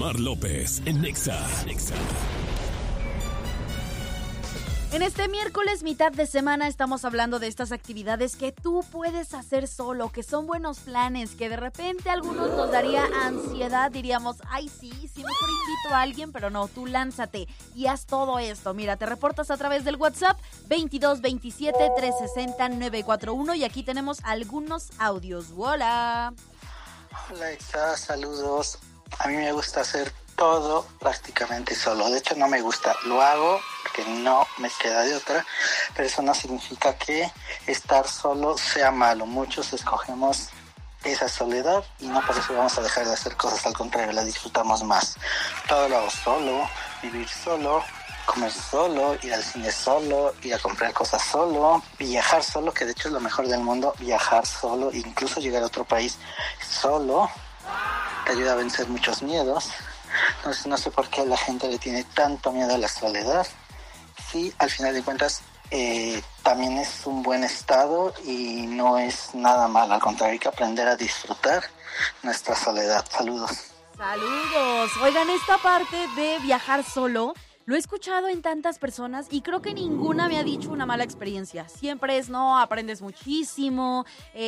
Mar López en Nexa. En este miércoles, mitad de semana, estamos hablando de estas actividades que tú puedes hacer solo, que son buenos planes, que de repente a algunos nos daría ansiedad, diríamos, ay sí, mejor invito a alguien, pero no, tú lánzate y haz todo esto. Mira, te reportas a través del WhatsApp 2227-360-941 y aquí tenemos algunos audios. ¡Hola! Hola, Exa, saludos. A mí me gusta hacer todo prácticamente solo. De hecho, no me gusta. Lo hago porque no me queda de otra, pero eso no significa que estar solo sea malo. Muchos escogemos esa soledad y no por eso vamos a dejar de hacer cosas. Al contrario, la disfrutamos más. Todo lo hago solo, vivir solo, comer solo, ir al cine solo, ir a comprar cosas solo, viajar solo, que de hecho es lo mejor del mundo, viajar solo, incluso llegar a otro país solo, te ayuda a vencer muchos miedos. Entonces no sé por qué la gente le tiene tanto miedo a la soledad. Sí, al final de cuentas también es un buen estado y no es nada mal, al contrario, hay que aprender a disfrutar nuestra soledad. Saludos. Saludos. Oigan, esta parte de viajar solo lo he escuchado en tantas personas y creo que ninguna me ha dicho una mala experiencia. Siempre es, no, aprendes muchísimo,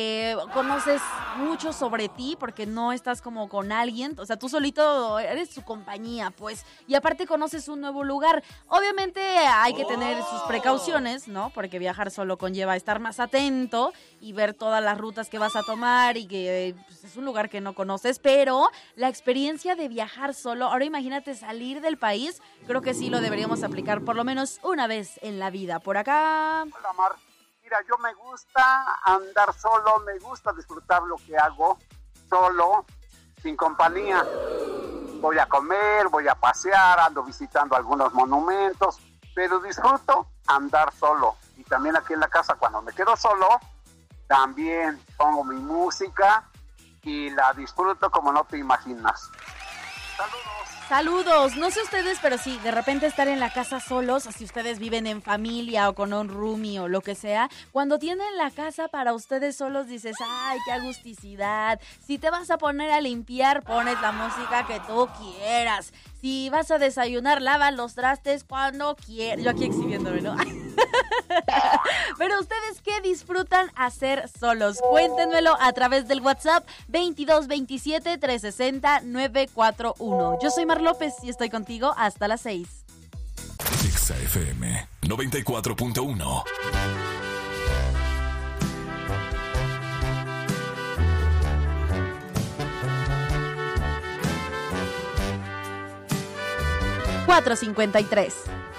conoces mucho sobre ti porque no estás como con alguien. O sea, tú solito eres su compañía, pues. Y aparte conoces un nuevo lugar. Obviamente hay que tener sus precauciones, ¿no? Porque viajar solo conlleva estar más atento y ver todas las rutas que vas a tomar y que pues, es un lugar que no conoces. Pero la experiencia de viajar solo, ahora imagínate salir del país, creo que sí lo deberíamos aplicar por lo menos una vez en la vida. Por acá. Hola, Mar. Mira, yo me gusta andar solo, me gusta disfrutar lo que hago solo, sin compañía. Voy a comer, voy a pasear, ando visitando algunos monumentos, pero disfruto andar solo. Y también aquí en la casa, cuando me quedo solo, también pongo mi música y la disfruto como no te imaginas. Saludos. Saludos, no sé ustedes, pero sí, de repente estar en la casa solos, si ustedes viven en familia o con un roomie o lo que sea, cuando tienen la casa para ustedes solos dices, ay, qué agusticidad. Si te vas a poner a limpiar, pones la música que tú quieras. Si vas a desayunar, lavas los trastes cuando quieras. Yo aquí exhibiéndome, ¿no? Pero ustedes, ¿qué disfrutan hacer solos? Cuéntenmelo a través del WhatsApp 2227-360-941. Yo soy Mar López y estoy contigo hasta las 6. Nexa FM 94.1. $4.53.